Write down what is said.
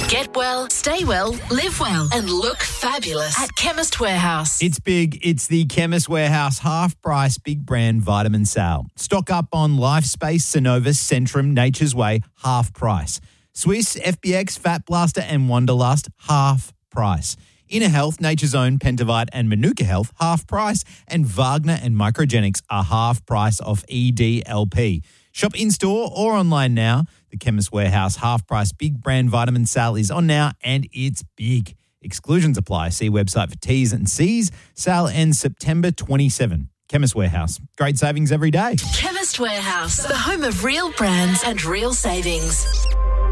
Get well, stay well, live well, and look fabulous at Chemist Warehouse. It's big. It's the Chemist Warehouse half-price big brand vitamin sale. Stock up on LifeSpace, Synovus, Centrum, Nature's Way, half price. Swiss, FBX, Fat Blaster and Wanderlust, half price. Inner Health, Nature's Own, Pentavite and Manuka Health, half price. And Wagner and Microgenics are half price off EDLP. Shop in-store or online now. The Chemist Warehouse half-price big brand vitamin sale is on now and it's big. Exclusions apply. See website for T's and C's. Sale ends September 27. Chemist Warehouse. Great savings every day. Chemist Warehouse, the home of real brands and real savings.